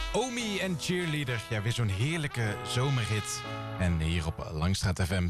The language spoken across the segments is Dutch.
Omi en Cheerleader. Ja, weer zo'n heerlijke zomerhit. En hier op Langstraat FM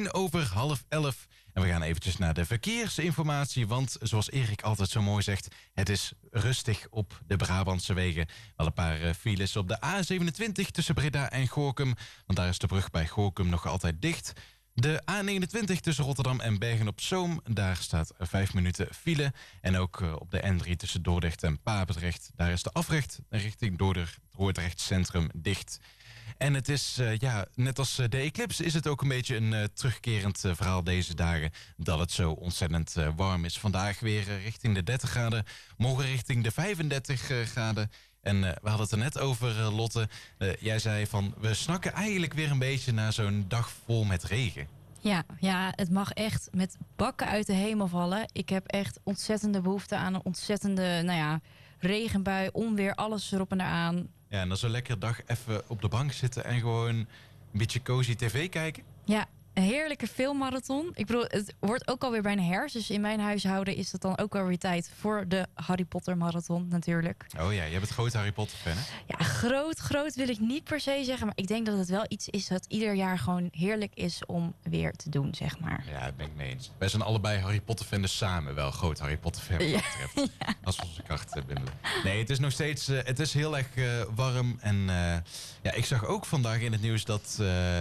11:10. En we gaan eventjes naar de verkeersinformatie. Want zoals Erik altijd zo mooi zegt, het is rustig op de Brabantse wegen. Wel een paar files op de A27 tussen Breda en Gorinchem. Want daar is de brug bij Gorinchem nog altijd dicht. De A29 tussen Rotterdam en Bergen-op-Zoom, daar staat 5 minuten file. En ook op de N3 tussen Dordrecht en Papendrecht, daar is de afrecht richting Dordrecht Centrum dicht. En het is, net als de eclipse is het ook een beetje een terugkerend verhaal deze dagen. Dat het zo ontzettend warm is. Vandaag weer richting de 30 graden, morgen richting de 35 graden. En we hadden het er net over, Lotte. Jij zei van, we snakken eigenlijk weer een beetje naar zo'n dag vol met regen. Ja, het mag echt met bakken uit de hemel vallen. Ik heb echt ontzettende behoefte aan een ontzettende, regenbui, onweer, alles erop en eraan. Ja, en dan zo'n lekkere dag even op de bank zitten en gewoon een beetje cozy tv kijken. Ja, een heerlijke filmmarathon. Ik bedoel, het wordt ook alweer bijna herfst. Dus in mijn huishouden is het dan ook alweer tijd voor de Harry Potter marathon natuurlijk. Oh ja, jij bent groot Harry Potter fan, hè? Ja, groot wil ik niet per se zeggen. Maar ik denk dat het wel iets is dat ieder jaar gewoon heerlijk is om weer te doen, zeg maar. Ja, dat ben ik mee eens. Wij zijn allebei Harry Potter fan, dus samen wel groot Harry Potter fan wat dat betreft. Ja. Als we onze kracht bundelen. Nee, het is nog steeds, het is heel erg warm. En ik zag ook vandaag in het nieuws dat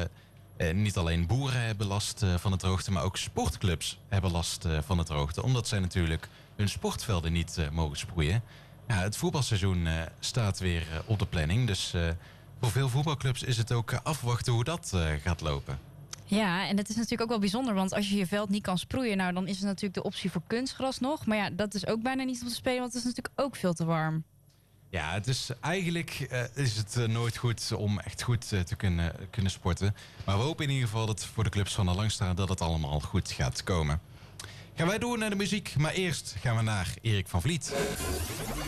niet alleen boeren hebben last van de droogte, maar ook sportclubs hebben last van de droogte. Omdat zij natuurlijk hun sportvelden niet mogen sproeien. Ja, het voetbalseizoen staat weer op de planning. Dus voor veel voetbalclubs is het ook afwachten hoe dat gaat lopen. Ja, en het is natuurlijk ook wel bijzonder, want als je je veld niet kan sproeien, nou dan is er natuurlijk de optie voor kunstgras nog. Maar ja, dat is ook bijna niet op te spelen, want het is natuurlijk ook veel te warm. Ja, het is eigenlijk is het nooit goed om echt goed te kunnen sporten. Maar we hopen in ieder geval dat voor de clubs van de Langstraat dat het allemaal goed gaat komen. Gaan wij door naar de muziek, maar eerst gaan we naar Erik van Vliet.